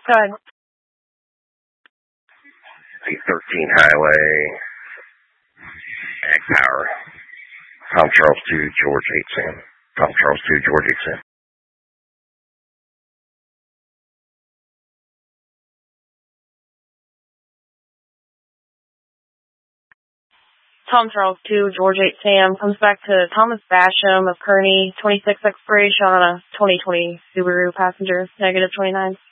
Go ahead. 813 Highway, Ag Power, Tom Charles 2, George 8 Sam. Tom Charles 2, George 8 Sam. Tom Charles 2, George 8 Sam comes back to Thomas Basham of Kearney, 26 expiration on a 2020 Subaru Passenger, -29.